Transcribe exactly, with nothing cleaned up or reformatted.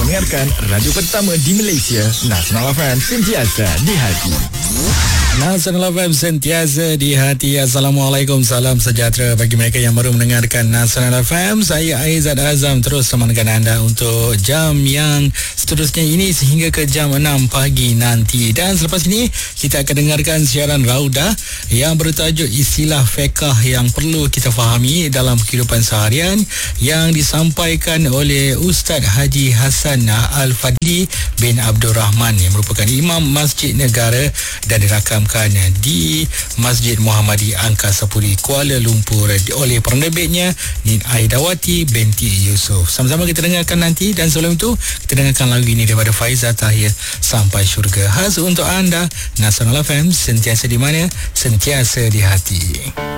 mendengarkan radio pertama di Malaysia, Nasional F M, sentiasa di hati. Nasional F M, sentiasa di hati. Assalamualaikum, salam sejahtera bagi mereka yang baru mendengarkan Nasional F M. Saya Aizat Azam terus temankan anda untuk jam yang seterusnya ini sehingga ke jam enam pagi nanti. Dan selepas ini kita akan dengarkan siaran Raudah yang bertajuk istilah fiqh yang perlu kita fahami dalam kehidupan seharian, yang disampaikan oleh Ustaz Haji Hassan Al-Fadli bin Abdul Rahman yang merupakan Imam Masjid Negara dan dirakam di Masjid Muhammadi Angkasa Puri, Kuala Lumpur oleh penerbitnya Nin Aidawati binti Yusof. Sama-sama kita dengarkan nanti, dan sebelum itu kita dengarkan lagu ini daripada Faizal Tahir, Sampai Syurga. Khas untuk anda, Nasional F M, sentiasa di mana, sentiasa di hati.